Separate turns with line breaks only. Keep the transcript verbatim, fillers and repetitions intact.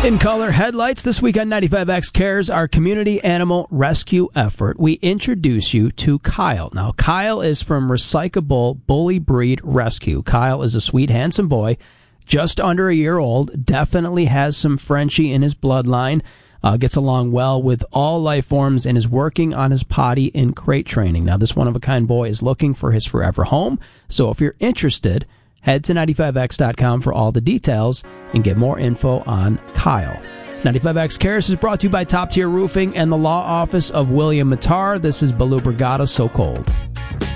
In color headlights this week on ninety-five X Cares, our community animal rescue effort. We introduce you to Kyle. Now, Kyle is from Recyclable Bully Breed Rescue. Kyle is a sweet, handsome boy, just under a year old, definitely has some Frenchie in his bloodline, uh, gets along well with all life forms, and is working on his potty and crate training. Now, this one-of-a-kind boy is looking for his forever home, so if you're interested, head to ninety-five x dot com for all the details and get more info on Kyle. ninety-five X Cares is brought to you by Top Tier Roofing and the law office of William Mattar. This is Balu Brigada, So Cold.